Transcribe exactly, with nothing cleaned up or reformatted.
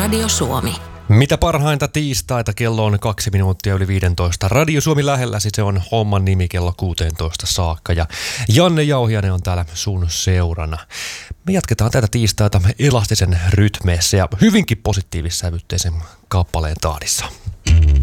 Radio Suomi. Mitä parhainta tiistaita, kello on kaksi minuuttia yli viisitoista. Radio Suomi lähelläsi, se on homman nimi kello kuusitoista saakka. Ja Janne Jauhiainen on täällä sun seurana. Me jatketaan tätä tiistaita elastisen rytmeissä ja hyvinkin positiivissävytteisen kappaleen tahdissa.